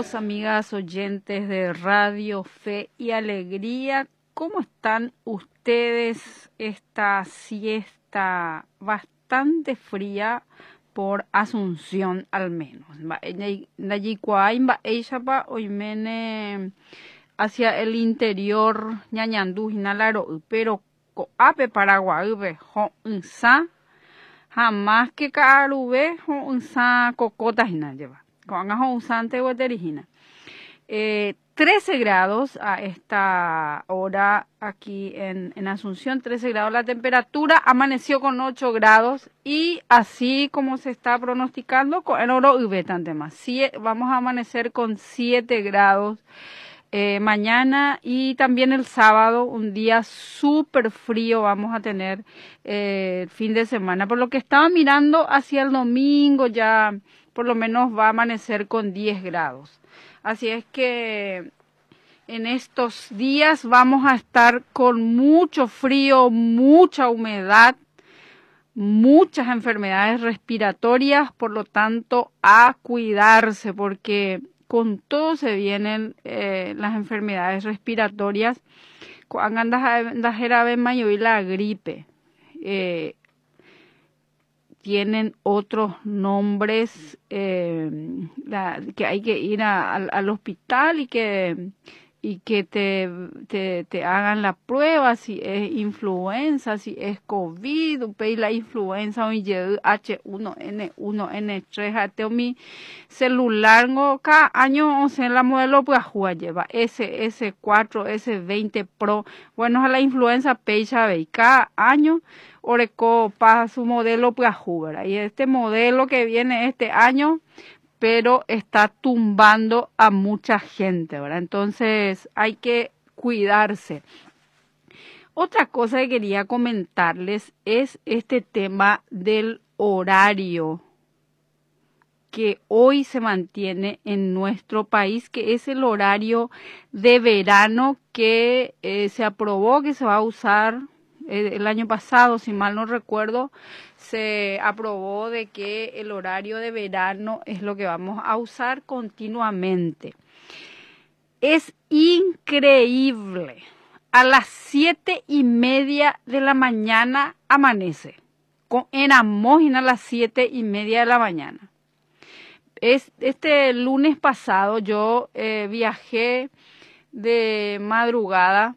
amigos, amigas oyentes de Radio Fe y Alegría, ¿cómo están ustedes esta siesta bastante fría por Asunción al menos? Hacia el interior, Ñañandú, Jinalaro, pero Coape, Paraguay, jamás que Carube, Cocota, Jinayeva. 13 grados a esta hora aquí en Asunción, 13 grados la temperatura, amaneció con 8 grados y así como se está pronosticando, en oro y más. Vamos a amanecer con 7 grados mañana y también el sábado, un día súper frío vamos a tener fin de semana. Por lo que estaba mirando hacia el domingo ya por lo menos va a amanecer con 10 grados. Así es que en estos días vamos a estar con mucho frío, mucha humedad, muchas enfermedades respiratorias, por lo tanto a cuidarse porque con todo se vienen las enfermedades respiratorias. Cuando la gripe tienen otros nombres que hay que ir al hospital y que te hagan la prueba si es influenza, si es COVID, la influenza H1N1, mi celular cada año, o sea, la modelo pues lleva S4, S20 Pro, bueno, a la influenza cada año Oreco para su modelo pues y este modelo que viene este año pero está tumbando a mucha gente, ¿verdad? Entonces hay que cuidarse. Otra cosa que quería comentarles es este tema del horario que hoy se mantiene en nuestro país, que es el horario de verano que se aprobó, que se va a usar el año pasado, si mal no recuerdo, se aprobó de que el horario de verano es lo que vamos a usar continuamente. Es increíble. A las 7:30 de la mañana amanece. En Amógina a las 7:30 de la mañana. Este lunes pasado yo viajé de madrugada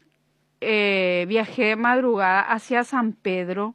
hacia San Pedro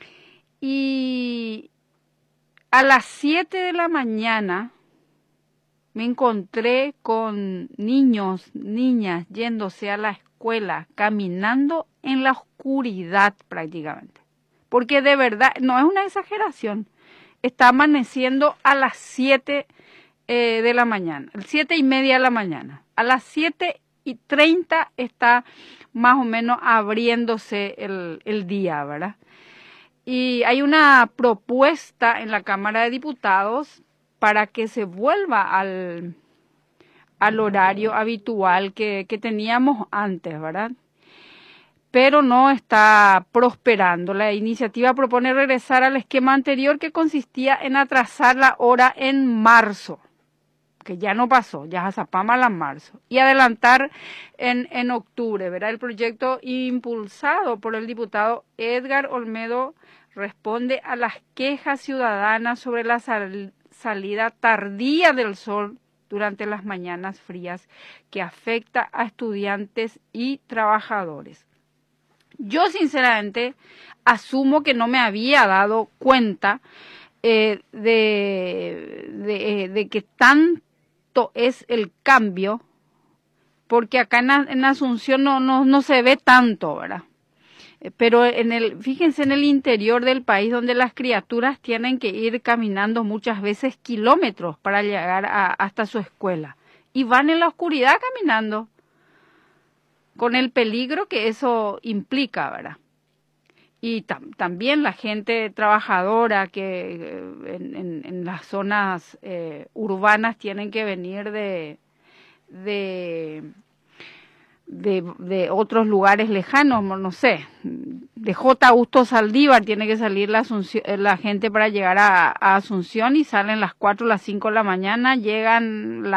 y a las 7 de la mañana me encontré con niños, niñas yéndose a la escuela, caminando en la oscuridad prácticamente. Porque de verdad, no es una exageración, está amaneciendo a las 7 de la mañana, 7:30 de la mañana. A las 7:30 está más o menos abriéndose el día, ¿verdad? Y hay una propuesta en la Cámara de Diputados para que se vuelva al horario habitual que teníamos antes, ¿verdad? Pero no está prosperando. La iniciativa propone regresar al esquema anterior que consistía en atrasar la hora en marzo, que ya no pasó, ya zapama la marzo, y adelantar en octubre, ¿verdad? El proyecto impulsado por el diputado Edgar Olmedo responde a las quejas ciudadanas sobre la salida tardía del sol durante las mañanas frías que afecta a estudiantes y trabajadores. Yo sinceramente asumo que no me había dado cuenta de que tanto es el cambio, porque acá en Asunción no se ve tanto, ¿verdad? Pero fíjense en el interior del país donde las criaturas tienen que ir caminando muchas veces kilómetros para llegar hasta su escuela y van en la oscuridad caminando con el peligro que eso implica, ¿verdad? Y también la gente trabajadora que en las zonas urbanas tienen que venir de otros lugares lejanos, no sé, de J. Augusto Saldívar tiene que salir la gente para llegar a Asunción y salen las 4, las 5 de la mañana, llegan